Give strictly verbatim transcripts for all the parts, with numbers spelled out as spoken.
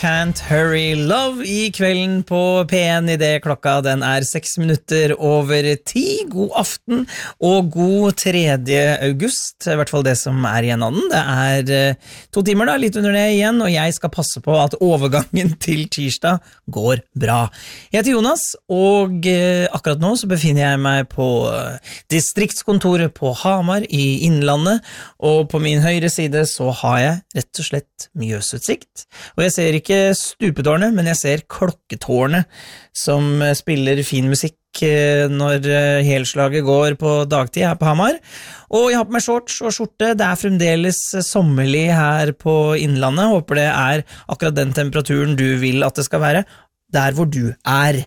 Can't Hurry Love I kvelden på P en I det klokka den er seks minutter over ti. God aften og god tredje august, I hvert fall det som er igjen av den. Det er eh, to timer da, litt under det igjen, og jeg skal passe på at overgangen til tirsdag går bra. Jeg heter Jonas, og eh, akkurat nå så befinner jeg meg på eh, distriktskontoret på Hamar I Innlandet, og på min høyre side så har jeg rett og slett Mjøsutsikt. Og jeg ser ikke stupetårnet, men jeg ser klokketårnet som spiller fin musikk når helslaget går på dagtid her på Hamar. Og jeg har på meg shorts og skjorte. Det er fremdeles sommerlig her på Innlandet. Håper det er akkurat den temperaturen du vil at det skal være der hvor du er.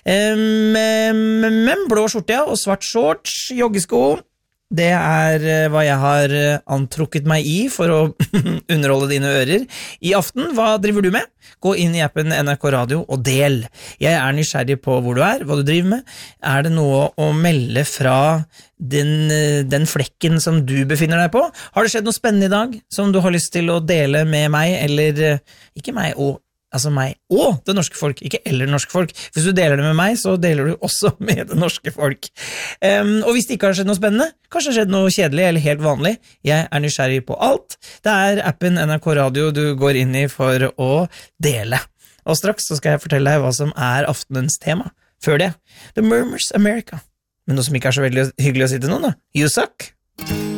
Men blå skjorte og svart shorts, joggesko, det er hva jeg har antrukket meg I for å underholde dine ører. I aften, hva driver du med? Gå inn I appen N R K Radio og del. Jeg er nysgjerrig på hvor du er, hva du driver med. Er det noe å melde fra den, den flekken som du befinner deg på? Har det skjedd noe spennende I dag som du har lyst til å dele med meg, eller ikke meg og Altså meg og det norske folk, ikke eller norske folk. Hvis du deler det med meg, så deler du også med det norske folk. Um, og hvis det ikke har skjedd noe spennende, kanskje det har skjedd noe kjedelig eller helt vanlig, jeg er nysgjerrig på alt. Det er appen N R K Radio du går inn I for å dele. Og straks så skal jeg fortelle deg hva som er aftenens tema. Før det, The Murmurs America. Men noe som ikke er så veldig hyggelig å si til noen da. You suck!